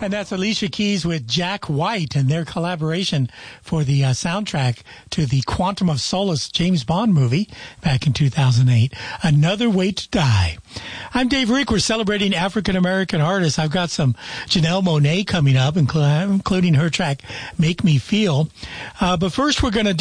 And that's Alicia Keys with Jack White and their collaboration for the soundtrack to the Quantum of Solace James Bond movie back in 2008. Another Way to Die. I'm Dave Rick. We're celebrating African-American artists. I've got some Janelle Monáe coming up, including her track Make Me Feel. But first we're going to